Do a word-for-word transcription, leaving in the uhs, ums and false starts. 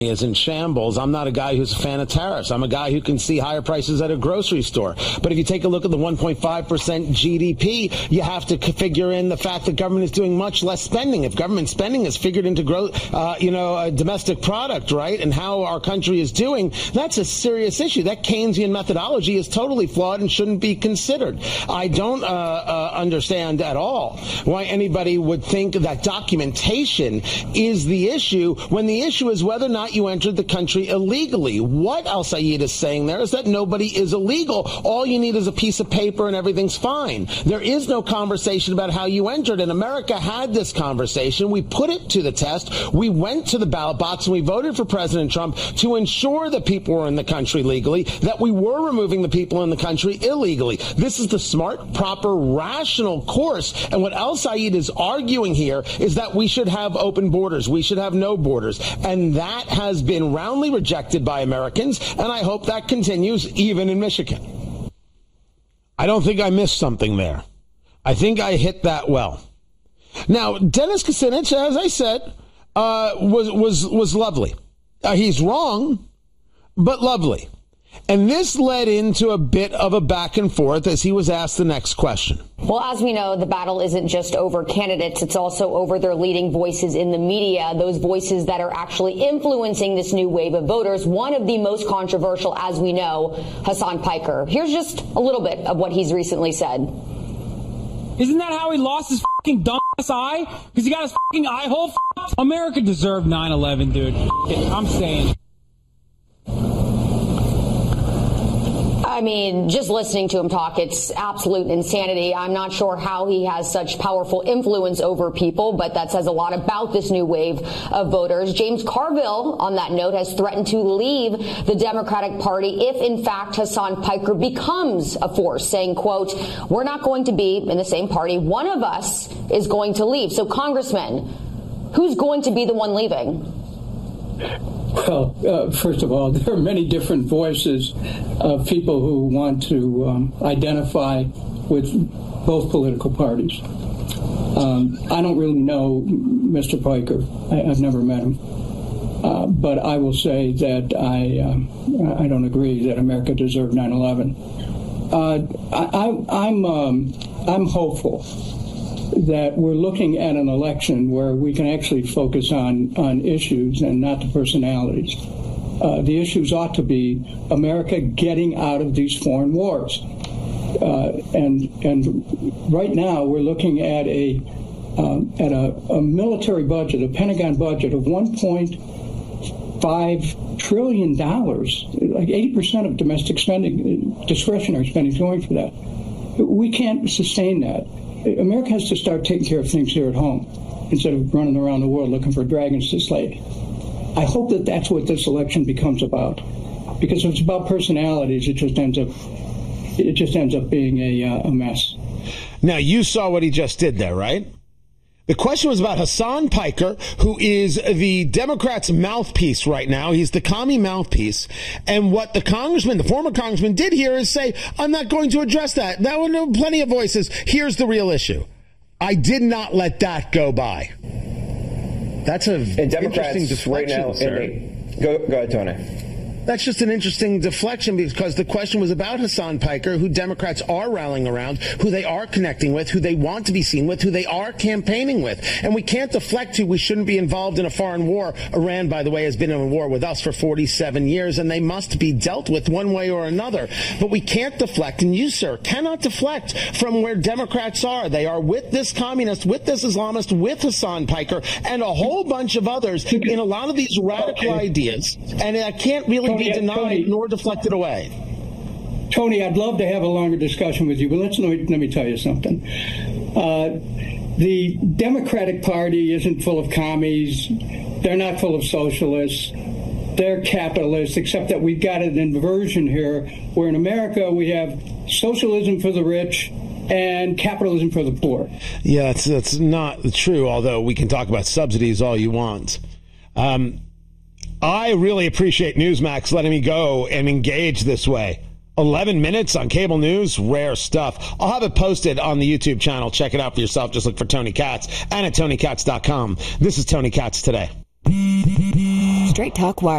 is in shambles. I'm not a guy who's a fan of tariffs. I'm a guy who can see higher prices at a grocery store. But if you take a look at the one point five percent G D P, you have to figure in the fact that government is doing much less spending. If government spending is figured into growth, uh, you know, a domestic product, right, and how our country is doing, that's a serious issue. That Keynesian methodology is totally flawed and shouldn't be considered. I don't uh, uh, understand at all why anybody would think that documentation is the issue when the issue is whether or not you entered the country illegally. What Al-Sayed is saying there is that nobody is illegal. All you need is a piece of paper and everything's fine. There is no conversation about how you entered, and America had this conversation. We put it to the test. We went to the ballot box and we voted for President Trump to ensure that people were in the country legally, that we were removing the people in the country illegally. This is the smart, proper, rational course, and what Al-Sayed is arguing here is that we should have open borders. We should have no borders, and that has been roundly rejected by Americans, and I hope that continues even in Michigan. I don't think I missed something there. I think I hit that well. Now, Dennis Kucinich, as I said, uh, was was was lovely. Uh, he's wrong, but lovely. And this led into a bit of a back and forth as he was asked the next question. Well, as we know, the battle isn't just over candidates. It's also over their leading voices in the media, those voices that are actually influencing this new wave of voters. One of the most controversial, as we know, Hassan Piker. Here's just a little bit of what he's recently said. Isn't that how he lost his fucking dumbass eye? Because he got his fucking eye hole f***ed? America deserved nine eleven, dude. I'm saying. I mean, just listening to him talk, it's absolute insanity. I'm not sure how he has such powerful influence over people, but that says a lot about this new wave of voters. James Carville, on that note, has threatened to leave the Democratic Party if, in fact, Hassan Piker becomes a force, saying, quote, we're not going to be in the same party. One of us is going to leave. So, Congressman, who's going to be the one leaving? Well, uh, first of all, there are many different voices of people who want to um, identify with both political parties. Um, I don't really know Mister Piker. I, I've never met him. Uh, but I will say that I um, I don't agree that America deserved nine eleven. Uh, I, I, I'm um, I'm hopeful that we're looking at an election where we can actually focus on, on issues and not the personalities. Uh, the issues ought to be America getting out of these foreign wars. Uh, and and right now we're looking at a um, at a, a military budget, a Pentagon budget of one point five trillion dollars, like eighty percent of domestic spending, discretionary spending is going for that. We can't sustain that. America has to start taking care of things here at home instead of running around the world looking for dragons to slay. I hope that that's what this election becomes about, because if it's about personalities, it just ends up it just ends up being a, uh, a mess. Now, you saw what he just did there, right? The question was about Hassan Piker, who is the Democrats' mouthpiece right now. He's the commie mouthpiece. And what the congressman, the former congressman, did here is say, I'm not going to address that. There were plenty of voices. Here's the real issue. I did not let that go by. That's a and Democrats interesting deflection, right now, sir. They, go, go ahead, Tony. That's just an interesting deflection, because the question was about Hassan Piker, who Democrats are rallying around, who they are connecting with, who they want to be seen with, who they are campaigning with. And we can't deflect to we shouldn't be involved in a foreign war. Iran, by the way, has been in a war with us for forty-seven years, and they must be dealt with one way or another. But we can't deflect, and you, sir, cannot deflect from where Democrats are. They are with this communist, with this Islamist, with Hassan Piker, and a whole bunch of others in a lot of these radical ideas. And I can't really Tony, be denied Tony, nor deflected away. Tony, I'd love to have a longer discussion with you, but let's let me, let me tell you something. Uh, the Democratic Party isn't full of commies. They're not full of socialists. They're capitalists, except that we've got an inversion here, where in America we have socialism for the rich and capitalism for the poor. Yeah, that's, that's not true, although we can talk about subsidies all you want. Um, I really appreciate Newsmax letting me go and engage this way. eleven minutes on cable news, rare stuff. I'll have it posted on the YouTube channel. Check it out for yourself. Just look for Tony Katz and at tony katz dot com. This is Tony Katz Today. Straight Talk Wireless.